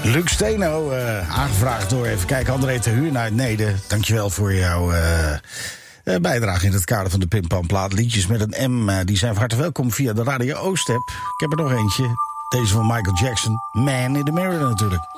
Luc Steno, aangevraagd door, even kijken, André Terhuur uit Neder. Dankjewel voor jouw bijdrage in het kader van de Pimpamplaat. Liedjes met een M, die zijn van harte welkom via de Radio Oostep. Ik heb er nog eentje, deze van Michael Jackson, Man in the Mirror natuurlijk.